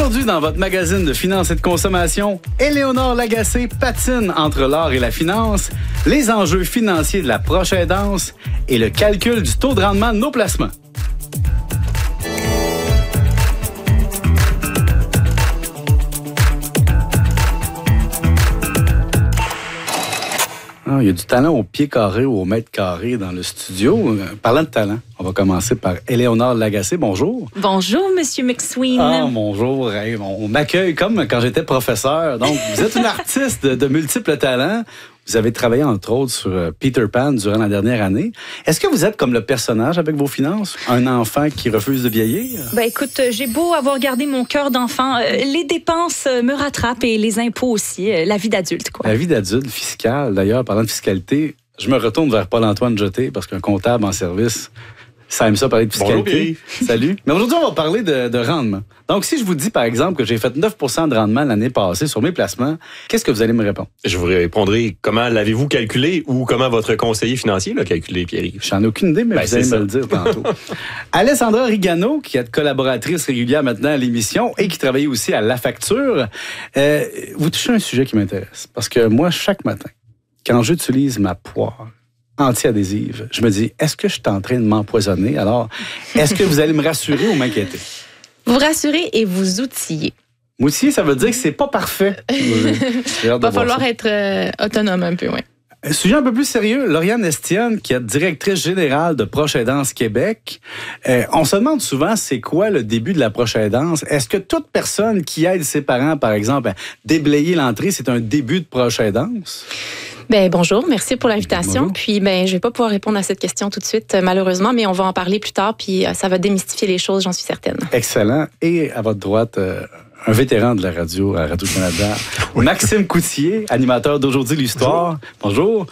Aujourd'hui, dans votre magazine de finances et de consommation, Éléonore Lagacé patine entre l'art et la finance, les enjeux financiers de la proche aidance et le calcul du taux de rendement de nos placements. Il y a du talent au pied carré ou au mètre carré dans le studio. Parlant de talent, on va commencer par Éléonore Lagacé. Bonjour. Bonjour, Monsieur McSween. Ah, bonjour. Hey, on m'accueille comme quand j'étais professeur. Donc, vous êtes une artiste de multiples talents. Vous avez travaillé, entre autres, sur Peter Pan durant la dernière année. Est-ce que vous êtes comme le personnage avec vos finances? Un enfant qui refuse de vieillir? Ben écoute, j'ai beau avoir gardé mon cœur d'enfant, les dépenses me rattrapent et les impôts aussi, la vie d'adulte, quoi. La vie d'adulte fiscale, d'ailleurs, parlant de fiscalité, je me retourne vers Paul-Antoine Jeté parce qu'un comptable en service, ça aime ça parler de fiscalité. Bonjour, salut. Mais aujourd'hui, on va parler de rendement. Donc, si je vous dis, par exemple, que j'ai fait 9 % de rendement l'année passée sur mes placements, qu'est-ce que vous allez me répondre? Je vous répondrai comment l'avez-vous calculé ou comment votre conseiller financier l'a calculé, Pierre-Yves? J'en ai aucune idée, mais vous allez me le dire tantôt. Alessandra Rigano, qui est collaboratrice régulière maintenant à l'émission et qui travaille aussi à La Facture, vous touchez un sujet qui m'intéresse. Parce que moi, chaque matin, quand j'utilise ma poire anti-adhésive, je me dis, est-ce que je suis en train de m'empoisonner? Alors, est-ce que vous allez me rassurer ou m'inquiéter? Vous rassurez et vous outillez. M'outiller, ça veut dire que c'est pas parfait. Il va falloir être autonome un peu, oui. Un sujet un peu plus sérieux, Lauriane Estienne, qui est directrice générale de Proche Aidance Québec. On se demande souvent, c'est quoi le début de la Proche Aidance? Est-ce que toute personne qui aide ses parents, par exemple, à déblayer l'entrée, c'est un début de Proche Aidance? Ben bonjour, merci pour l'invitation. Bonjour. Puis je vais pas pouvoir répondre à cette question tout de suite malheureusement, mais on va en parler plus tard puis ça va démystifier les choses, j'en suis certaine. Excellent. Et à votre droite, un vétéran de la radio à Radio-Canada, oui. Maxime Coutier, animateur d'Aujourd'hui l'Histoire. Bonjour.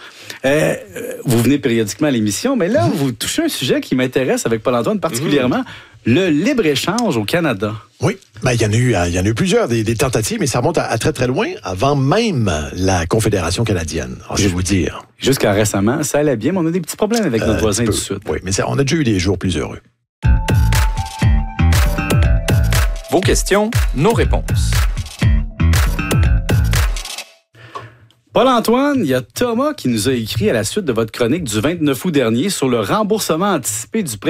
Vous venez périodiquement à l'émission, mais là, vous touchez un sujet qui m'intéresse avec Paul-Antoine particulièrement, le libre-échange au Canada. Oui, ben, il y en a eu plusieurs, des tentatives, mais ça remonte à très, très loin, avant même la Confédération canadienne. Alors, je vais vous dire. Jusqu'à récemment, ça allait bien, mais on a des petits problèmes avec notre voisin du Sud. Oui, mais on a déjà eu des jours plus heureux. Vos questions, nos réponses. Paul-Antoine, il y a Thomas qui nous a écrit à la suite de votre chronique du 29 août dernier sur le remboursement anticipé du prêt